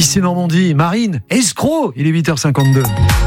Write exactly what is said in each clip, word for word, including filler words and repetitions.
Ici Normandie, Marine, escroc, il est huit heures cinquante-deux.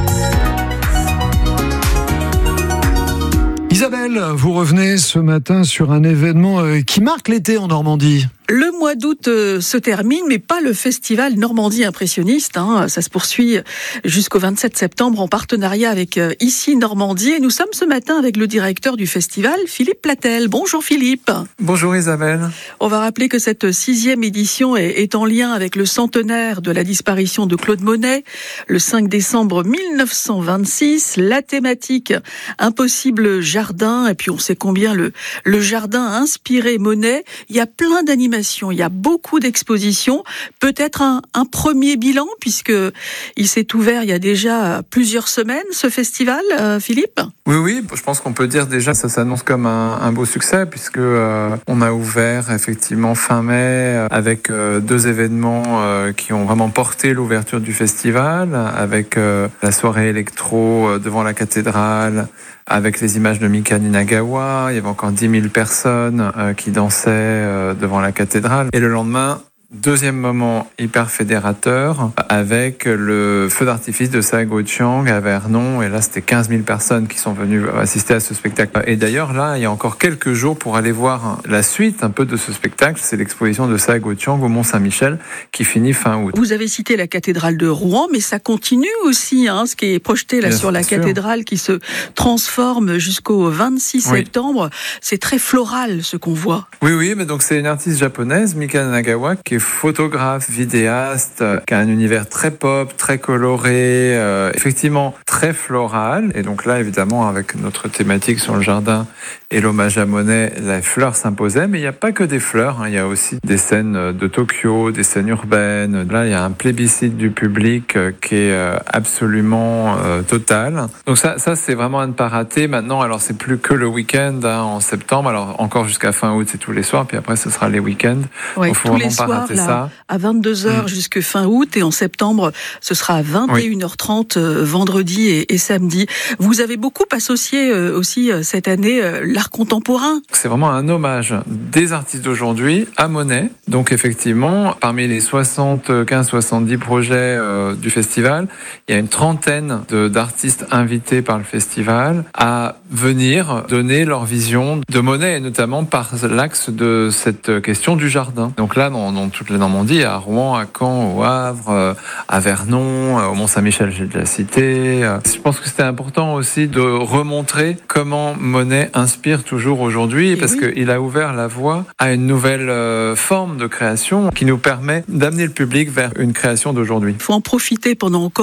Isabelle, vous revenez ce matin sur un événement qui marque l'été en Normandie. Le mois d'août euh, se termine, mais pas le festival Normandie Impressionniste. Hein. Ça se poursuit jusqu'au vingt-sept septembre en partenariat avec euh, Ici Normandie. Et nous sommes ce matin avec le directeur du festival, Philippe Platel. Bonjour Philippe. Bonjour Isabelle. On va rappeler que cette sixième édition est, est en lien avec le centenaire de la disparition de Claude Monet, le cinq décembre mille neuf cent vingt-six. La thématique Impossible jardin, et puis on sait combien le, le jardin a inspiré Monet. Il y a plein d'animations. Il y a beaucoup d'expositions. Peut-être un, un premier bilan, puisque il s'est ouvert il y a déjà plusieurs semaines, ce festival, euh, Philippe ? Oui, oui, je pense qu'on peut dire déjà que ça s'annonce comme un, un beau succès, puisque euh, on a ouvert effectivement fin mai avec euh, deux événements euh, qui ont vraiment porté l'ouverture du festival, avec euh, la soirée électro euh, devant la cathédrale, avec les images de Mika Ninagawa. Il y avait encore dix mille personnes euh, qui dansaient euh, devant la cathédrale. Et le lendemain, deuxième moment hyper fédérateur, avec le feu d'artifice de Sago Chiang à Vernon. Et là, c'était quinze mille personnes qui sont venues assister à ce spectacle. Et d'ailleurs, là, il y a encore quelques jours pour aller voir la suite un peu de ce spectacle. C'est l'exposition de Sago Chiang au Mont-Saint-Michel qui finit fin août. Vous avez cité la cathédrale de Rouen, mais ça continue aussi, hein, ce qui est projeté là Bien sur la sûr. cathédrale qui se transforme jusqu'au vingt-six oui. septembre. C'est très floral ce qu'on voit. Oui, oui, mais donc c'est une artiste japonaise, Mika Ninagawa, qui est photographe, vidéaste, qui a un univers très pop, très coloré, euh, effectivement très floral. Et donc là, évidemment, avec notre thématique sur le jardin et l'hommage à Monet, les fleurs s'imposaient. Mais il n'y a pas que des fleurs, hein. Il y a aussi des scènes de Tokyo, des scènes urbaines. Là, il y a un plébiscite du public qui est absolument euh, total. Donc ça, ça, c'est vraiment à ne pas rater. Maintenant, alors c'est plus que le week-end hein, en septembre. Alors encore jusqu'à fin août, c'est tous les soirs. Puis après, ce sera les week-ends. Ouais, Donc, faut tous vraiment les pas soirs, rater là, ça. à vingt-deux heures mmh. jusqu'à fin août, et en septembre, ce sera à vingt et une heures trente, oui. vendredi et, et samedi. Vous avez beaucoup associé euh, aussi euh, cette année euh, l'art contemporain. C'est vraiment un hommage des artistes d'aujourd'hui à Monet. Donc effectivement, parmi les soixante-quinze soixante-dix projets euh, du festival, il y a une trentaine de, d'artistes invités par le festival à venir donner leur vision de Monet, et notamment par l'axe de cette question du jardin. Donc là, dans, dans toute la Normandie, à Rouen, à Caen, au Havre, euh, à Vernon, euh, au Mont-Saint-Michel, j'ai déjà cité. Euh, je pense que c'était important aussi de remontrer comment Monet inspire toujours aujourd'hui, et parce oui. qu'il a ouvert la voie à une nouvelle euh, forme de création qui nous permet d'amener le public vers une création d'aujourd'hui. Il faut en profiter pendant encore